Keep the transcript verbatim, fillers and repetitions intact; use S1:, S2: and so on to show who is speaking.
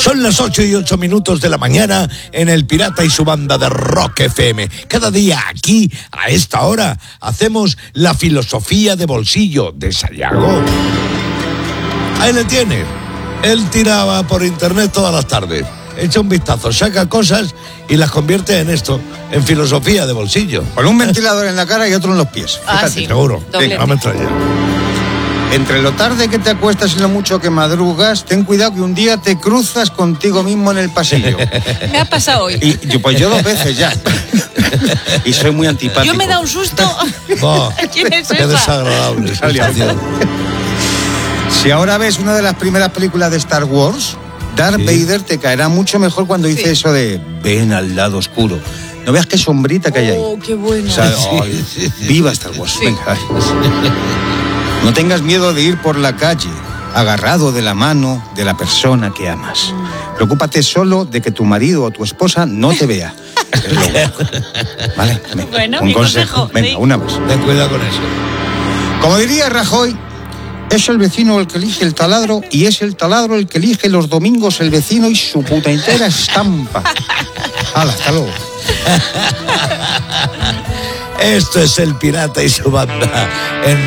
S1: Son las ocho y ocho minutos de la mañana en El Pirata y su banda de Rock F M. Cada día aquí, a esta hora, hacemos la filosofía de bolsillo de Sayago. Ahí le tiene. Él tiraba por internet todas las tardes. Echa un vistazo, saca cosas y las convierte en esto, en filosofía de bolsillo.
S2: Con un ventilador en la cara y otro en los pies.
S3: Ah,
S2: Fíjate,
S3: sí.
S1: Seguro.
S3: Doblete.
S1: No me extraña.
S2: Entre lo tarde que te acuestas y lo mucho que madrugas, ten cuidado que un día te cruzas contigo mismo en el pasillo.
S3: Me ha pasado hoy.
S2: Y yo, pues yo dos veces ya. Y soy muy antipático.
S3: Yo me da un susto.
S1: Oh,
S3: ¿Quién es
S1: qué
S3: esa?
S1: desagradable sensación.
S2: Si ahora ves una de las primeras películas de Star Wars, Darth
S1: Sí.
S2: Vader te caerá mucho mejor cuando dice
S3: Sí.
S2: eso de ven al lado oscuro. No veas qué sombrita que hay ahí.
S3: Oh, qué bueno.
S2: O sea,
S1: Sí,
S2: ay,
S1: sí, sí.
S2: viva Star Wars.
S3: Sí.
S2: Venga, ay. No tengas miedo de ir por la calle, agarrado de la mano de la persona que amas. Preocúpate solo de que tu marido o tu esposa no te vea. Es lo único. ¿Vale? Venga,
S3: Bueno,
S2: un
S3: mi
S2: consejo.
S3: consejo,
S2: Venga,
S3: sí.
S2: una más.
S1: Ten cuidado con eso.
S2: Como diría Rajoy, es el vecino el que elige el taladro y es el taladro el que elige los domingos el vecino y su puta entera estampa. Hala, hasta luego.
S1: Esto es El Pirata y su banda en